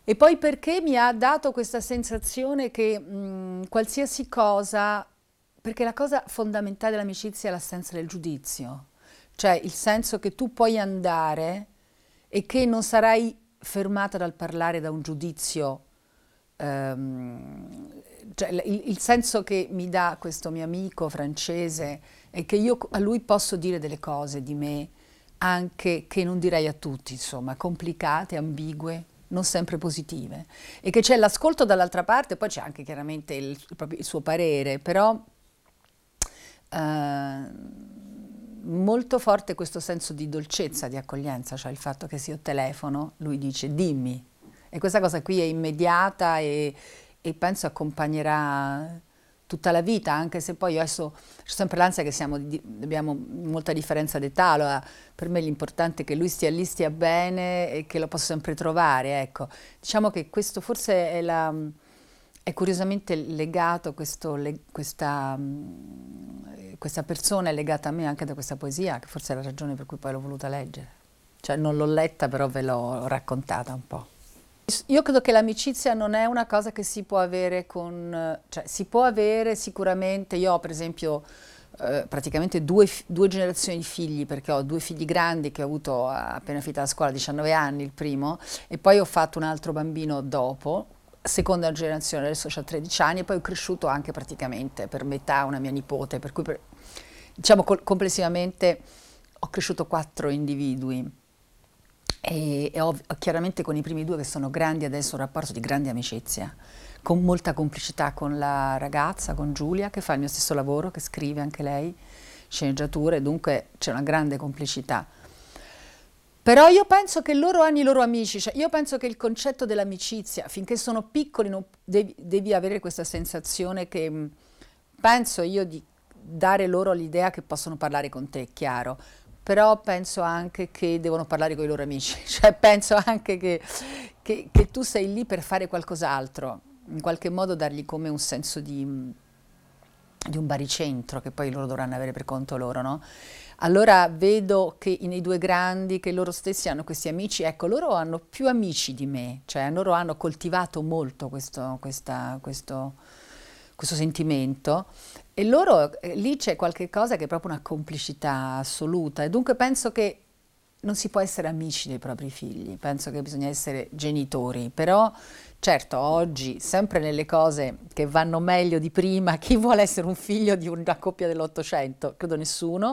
E poi perché mi ha dato questa sensazione che qualsiasi cosa, perché la cosa fondamentale dell'amicizia è l'assenza del giudizio, cioè il senso che tu puoi andare e che non sarai fermata dal parlare da un giudizio, ehm, cioè il senso che mi dà questo mio amico francese è che io a lui posso dire delle cose di me anche che non direi a tutti, insomma, complicate, ambigue, non sempre positive. E che c'è l'ascolto dall'altra parte, poi c'è anche chiaramente proprio il suo parere, però molto forte questo senso di dolcezza, di accoglienza, cioè il fatto che se io telefono, lui dice dimmi. E questa cosa qui è immediata e penso accompagnerà tutta la vita, anche se poi io adesso c'è sempre l'ansia che abbiamo molta differenza d'età, allora per me l'importante è che lui stia lì, stia bene e che lo posso sempre trovare, ecco. Diciamo che questo forse è curiosamente legato, questa persona è legata a me anche da questa poesia, che forse è la ragione per cui poi l'ho voluta leggere. Cioè non l'ho letta, però ve l'ho raccontata un po'. Io credo che l'amicizia non è una cosa che si può avere cioè si può avere sicuramente, io ho per esempio praticamente due generazioni di figli, perché ho due figli grandi che ho avuto appena finita la scuola, 19 anni il primo, e poi ho fatto un altro bambino dopo, seconda generazione, adesso ho 13 anni, e poi ho cresciuto anche praticamente per metà una mia nipote, per cui diciamo complessivamente ho cresciuto quattro individui. E ho chiaramente con i primi due che sono grandi adesso un rapporto di grande amicizia, con molta complicità con la ragazza, con Giulia, che fa il mio stesso lavoro, che scrive anche lei sceneggiature, dunque c'è una grande complicità. Però io penso che loro hanno i loro amici, cioè io penso che il concetto dell'amicizia, finché sono piccoli, devi avere questa sensazione che penso io di dare loro l'idea che possono parlare con te, chiaro, però penso anche che devono parlare con i loro amici, cioè penso anche che tu sei lì per fare qualcos'altro, in qualche modo dargli come un senso di un baricentro che poi loro dovranno avere per conto loro, no? Allora vedo che nei due grandi, che loro stessi hanno questi amici, ecco, loro hanno più amici di me, cioè loro hanno coltivato molto questo sentimento e loro, lì c'è qualche cosa che è proprio una complicità assoluta e dunque penso che non si può essere amici dei propri figli, penso che bisogna essere genitori, però certo oggi, sempre nelle cose che vanno meglio di prima, chi vuole essere un figlio di una coppia dell'Ottocento? Credo nessuno.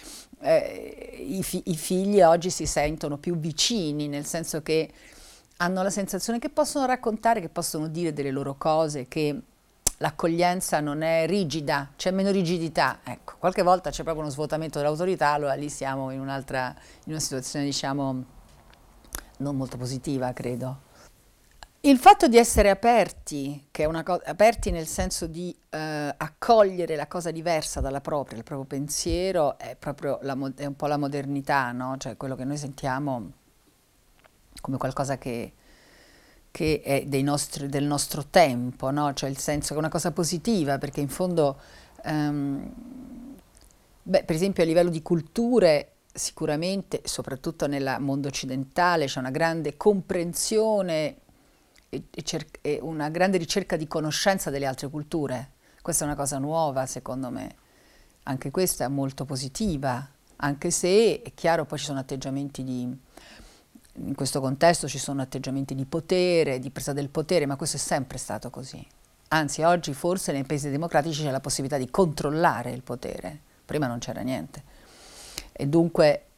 I figli oggi si sentono più vicini, nel senso che hanno la sensazione che possono raccontare, che possono dire delle loro cose, che l'accoglienza non è rigida, c'è meno rigidità. Ecco, qualche volta c'è proprio uno svuotamento dell'autorità, allora lì siamo in una situazione, diciamo, non molto positiva, credo. Il fatto di essere aperti, che è una cosa, aperti nel senso di accogliere la cosa diversa dalla propria, il proprio pensiero, è proprio è un po' la modernità, no? Cioè quello che noi sentiamo come qualcosa che è del nostro tempo, no? Cioè il senso che è una cosa positiva, perché in fondo, ehm, beh, per esempio a livello di culture, sicuramente, soprattutto nel mondo occidentale, c'è una grande comprensione e una grande ricerca di conoscenza delle altre culture. Questa è una cosa nuova, secondo me. Anche questa è molto positiva, anche se è chiaro poi ci sono atteggiamenti in questo contesto ci sono atteggiamenti di potere, di presa del potere, ma questo è sempre stato così. Anzi, oggi forse nei paesi democratici c'è la possibilità di controllare il potere, prima non c'era niente. E dunque,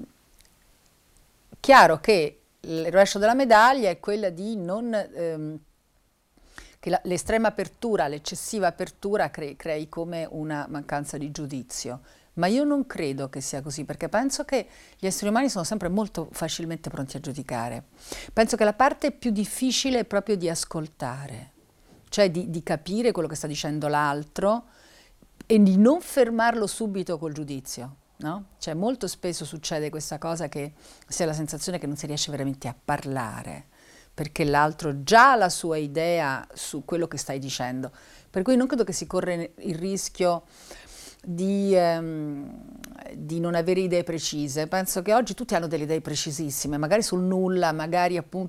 chiaro che il rovescio della medaglia è quella di non che l'estrema apertura, l'eccessiva apertura crei come una mancanza di giudizio. Ma io non credo che sia così, perché penso che gli esseri umani sono sempre molto facilmente pronti a giudicare. Penso che la parte più difficile è proprio di ascoltare, cioè di capire quello che sta dicendo l'altro e di non fermarlo subito col giudizio. No? Cioè molto spesso succede questa cosa che si ha la sensazione che non si riesce veramente a parlare perché l'altro già ha la sua idea su quello che stai dicendo. Per cui non credo che si corre il rischio di non avere idee precise. Penso che oggi tutti hanno delle idee precisissime, magari sul nulla, magari appunto